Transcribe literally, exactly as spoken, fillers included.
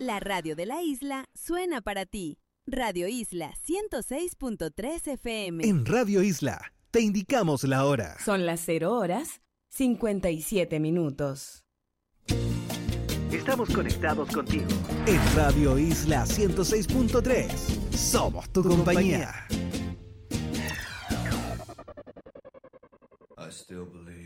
La radio de la isla suena para ti. Radio Isla ciento seis punto tres F M. En Radio Isla te indicamos la hora. Son las cero horas cincuenta y siete minutos. Estamos conectados contigo. En Radio Isla ciento seis punto tres. Somos tu, tu compañía. compañía. I still believe.